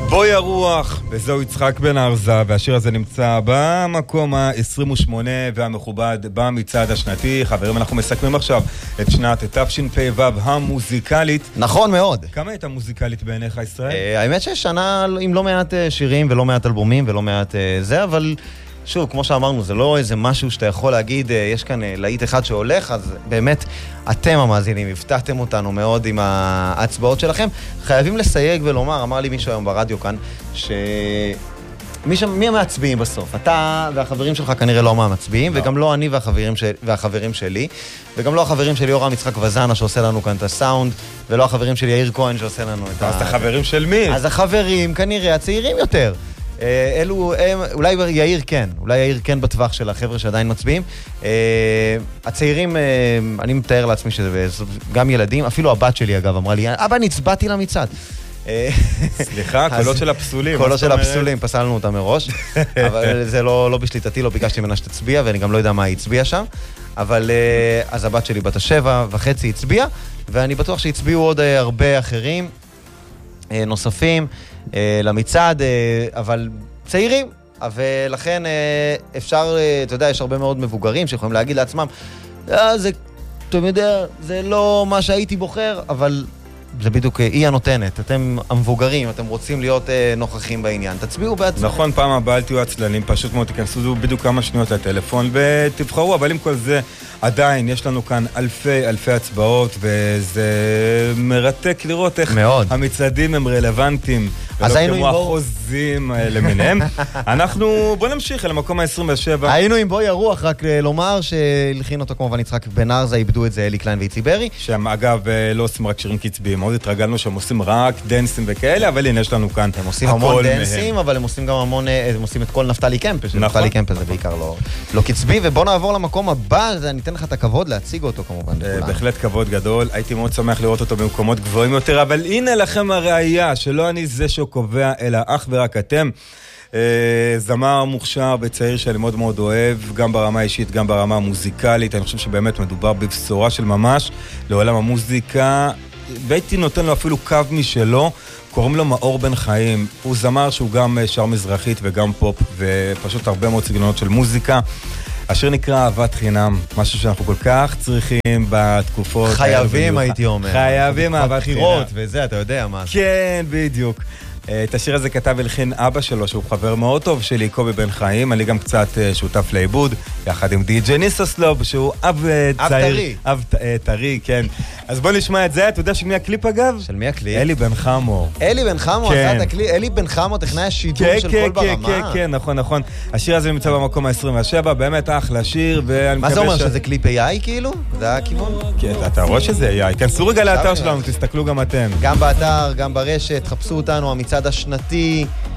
בואי הרוח, וזהו יצחק בן ארזה, והשיר הזה נמצא במקום ה-28 והמכובד במצעד השנתי. חברים, אנחנו מסכמים עכשיו את שנת תשפ"ו המוזיקלית. נכון מאוד. כמה הייתה מוזיקלית בעיניך ישראל? האמת ששנה עם לא מעט שירים ולא מעט אלבומים ולא מעט זה, אבל שוב, כמו שאמרנו, זה לא איזה משהו שאתה יכול להגיד, יש כאן להיט אחד שהולך, אז באמת אתם המאזינים, הפתעתם אותנו מאוד עם ההצבעות שלכם. חייבים לסייג ולומר, אמר לי מישהו היום ברדיו כאן, מי המצביעים בסוף? אתה והחברים שלך כנראה לא מהמצביעים, וגם לא אני והחברים שלי, וגם לא החברים שלי אורם יצחק וזנה שעושה לנו כאן את הסאונד, ולא החברים שלי יאיר כהן שעושה לנו את אז החברים של מי? אז החברים כנראה הצעירים יותר. אלו, אולי יאיר כן בטווח של החבר'ה שעדיין מצביעים. הצעירים, אני מתאר לעצמי שזה גם ילדים, אפילו הבת שלי אגב אמרה לי, אבא נצבעתי למצעד. סליחה, קולות של הפסולים. קולות של הפסולים, פסלנו אותם מראש, אבל זה לא בשליטתי, לא ביקשתי ממנה שתצביע, ואני גם לא יודע מה היא הצביעה שם, אבל אז הבת שלי בת 7.5 הצביעה, ואני בטוח שהצביעו עוד הרבה אחרים נוספים למצעד, אבל צעירים, ולכן אפשר, אתה יודע, יש הרבה מאוד מבוגרים שיכולים להגיד לעצמם, זה, אתה יודע, זה לא מה שהייתי בוחר, אבל זה בדיוק היא הנותנת. אתם המבוגרים, אתם רוצים להיות נוכחים בעניין. תצביעו בעצמם. נכון, פעם הבאה אל תהיו עצלנים, פשוט מאוד תיכנסו בדיוק כמה שניות לטלפון ותבחרו, אבל עם כל זה עדיין יש לנו כאן אלפי הצבעות, וזה מרתק לראות איך המצעדים הם רלוונטיים, ולא כמו החוזים למיניהם. אנחנו, בוא נמשיך אל המקום ה-27. היינו עם בואי הרוח, רק לומר שהלחין אותו כמובן יצחק בן ארזה, איבדו את זה אלי קליין ואיצי ברי. שהם אגב לא עושים רק שירים קצביים, מאוד התרגלנו שהם עושים רק דנסים וכאלה, אבל הנה יש לנו כאן הם עושים המון דנסים, אבל הם עושים גם המון, הם עושים את כל נפתלי קמפ, נפתלי קמפ זה בעיקר לא קצבי, ובוא נעבור למקום הבא, אני אתן לך את הכבוד להציג אותו כמובן. בהחלט כבוד גדול, הייתי מאוד שמח לראות אותו במקומות גבוהים יותר, אבל הנה לכם הראייה, שלא אני זה שקובע, אלא אך ורק אתם. זמר מוכשר וצעיר שאני מאוד מאוד אוהב, גם ברמה האישית, גם ברמה המוזיקלית. אני חושב שבאמת מדובר בבשורה של ממש לעולם המוזיקה, והייתי נותן לו אפילו קו משלו. קוראים לו מאור בן חיים, הוא זמר שהוא גם שר מזרחית וגם פופ, ופשוט הרבה מאוד סגנונות של מוזיקה. השיר נקרא אהבת חינם, משהו שאנחנו כל כך צריכים בתקופות. חייבים הייתי אומר. חייבים אהבת חינם. בחירות וזה, אתה יודע מה זה. כן, בדיוק. את השיר הזה כתב ולחין אבא שלו, שהוא חבר מאוד טוב שלי, קובי בן חיים. אני גם קצת שותף לאיבוד, יחד עם די.ג'יי ניסוסלוב, שהוא אב צעיר. אב טרי, כן. אז בוא נשמע את זה. אתה יודע של מי הקליפ אגב? של מי הקליפ? אלי בן חמו. אלי בן חמו עשה את הקליפ? אלי בן חמו טכנאי השידור של כל ברמה? כן, נכון. השיר הזה נמצא במקום ה-27, באמת אחלה שיר. מה זה אומר, שזה קליפ AI כאילו? זה הכיוון? כן, אתה רואה שזה AI. כנסו רגע לאתר שלנו, תסתכלו גם אתם. גם באתר, גם ברשת, חפשו אותנו, המצעד השנתי,